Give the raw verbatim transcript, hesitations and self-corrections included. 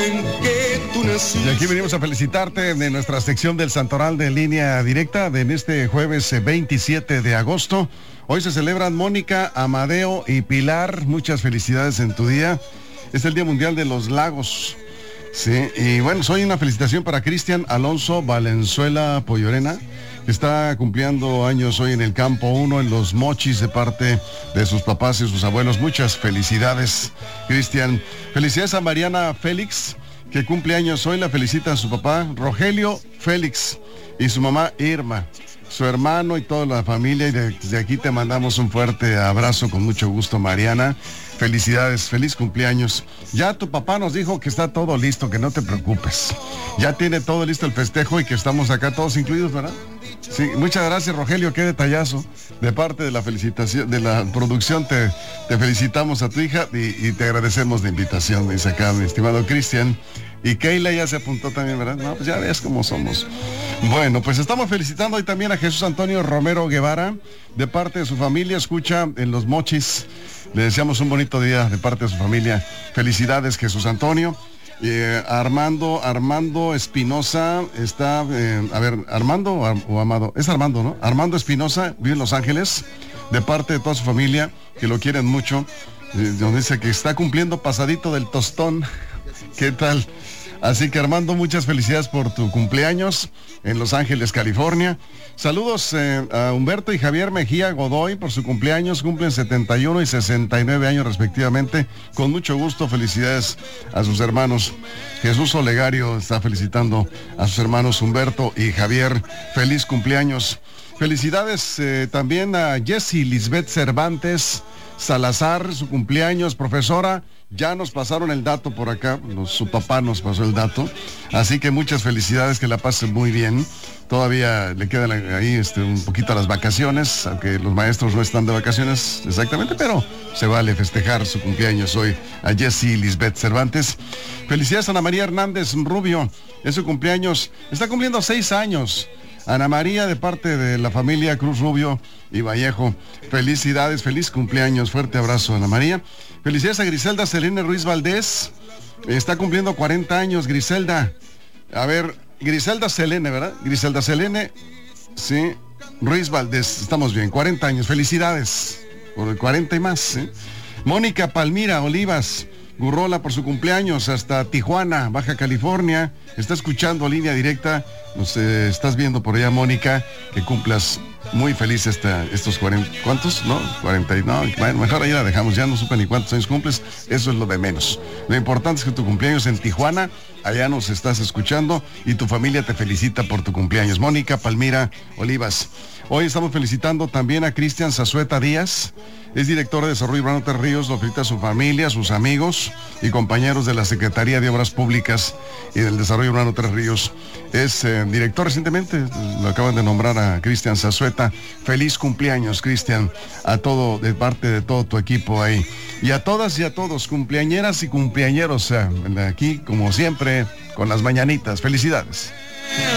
en que tú naciste. Y aquí venimos a felicitarte de nuestra sección del Santoral de Línea Directa de en este jueves veintisiete de agosto. Hoy se celebran Mónica, Amadeo y Pilar. Muchas felicidades en tu día. Es el Día Mundial de los Lagos. Sí, y bueno, soy una felicitación para Cristian Alonso Valenzuela Pollorena, que está cumpliendo años hoy en el campo uno en Los Mochis de parte de sus papás y sus abuelos. Muchas felicidades, Cristian. Felicidades a Mariana Félix, que cumple años hoy. La felicita a su papá Rogelio Félix y su mamá Irma, su hermano y toda la familia. Y desde aquí te mandamos un fuerte abrazo con mucho gusto, Mariana. Felicidades, feliz cumpleaños. Ya tu papá nos dijo que está todo listo, que no te preocupes. Ya tiene todo listo el festejo y que estamos acá todos incluidos, ¿verdad? Sí, muchas gracias, Rogelio, qué detallazo. De parte de la felicitación, de la producción, te, te felicitamos a tu hija y, y te agradecemos la invitación, dice acá, mi estimado Cristian. Y Keila ya se apuntó también, ¿verdad? No, pues ya ves cómo somos. Bueno, pues estamos felicitando hoy también a Jesús Antonio Romero Guevara, de parte de su familia, escucha en Los Mochis. Le deseamos un bonito día de parte de su familia. Felicidades, Jesús Antonio. Eh, Armando, Armando Espinosa está, eh, a ver, Armando o, o Amado, es Armando, ¿no? Armando Espinosa vive en Los Ángeles, de parte de toda su familia, que lo quieren mucho, eh, donde dice que está cumpliendo pasadito del tostón. ¿Qué tal? Así que Armando, muchas felicidades por tu cumpleaños en Los Ángeles, California. Saludos eh, a Humberto y Javier Mejía Godoy por su cumpleaños. Cumplen setenta y uno y sesenta y nueve años respectivamente. Con mucho gusto, felicidades a sus hermanos. Jesús Olegario está felicitando a sus hermanos Humberto y Javier. Feliz cumpleaños. Felicidades eh, también a Jessie Lisbeth Cervantes Salazar, su cumpleaños, profesora. Ya nos pasaron el dato por acá, nos, su papá nos pasó el dato, así que muchas felicidades, que la pasen muy bien. Todavía le quedan ahí este, un poquito las vacaciones, aunque los maestros no están de vacaciones exactamente, pero se vale festejar su cumpleaños hoy a Jessie Lisbeth Cervantes. Felicidades a Ana María Hernández Rubio, es su cumpleaños, está cumpliendo seis años. Ana María, de parte de la familia Cruz Rubio y Vallejo, felicidades, feliz cumpleaños, fuerte abrazo, Ana María. Felicidades a Griselda Selene Ruiz Valdés, está cumpliendo cuarenta años, Griselda. A ver, Griselda Selene, ¿verdad? Griselda Selene, sí, Ruiz Valdés, estamos bien, cuarenta años, felicidades, por el cuarenta y más, ¿sí? Mónica Palmira Olivas Gurrola, por su cumpleaños, hasta Tijuana, Baja California, está escuchando Línea Directa. Nos eh, estás viendo por allá, Mónica, que cumplas muy feliz esta, estos cuarenta, ¿cuántos? No, cuarenta y, no, bueno, mejor ahí la dejamos, ya no supe ni cuántos años cumples, eso es lo de menos. Lo importante es que tu cumpleaños en Tijuana, allá nos estás escuchando y tu familia te felicita por tu cumpleaños. Mónica Palmira Olivas. Hoy estamos felicitando también a Cristian Zazueta Díaz, es director de Desarrollo Urbano Tres Ríos, lo felicita a su familia, a sus amigos y compañeros de la Secretaría de Obras Públicas y del Desarrollo Urbano Tres Ríos. Es eh, director recientemente, lo acaban de nombrar a Cristian Zazueta. Feliz cumpleaños, Cristian, a todo, de parte de todo tu equipo ahí. Y a todas y a todos, cumpleañeras y cumpleañeros, eh, aquí como siempre, con las mañanitas. Felicidades.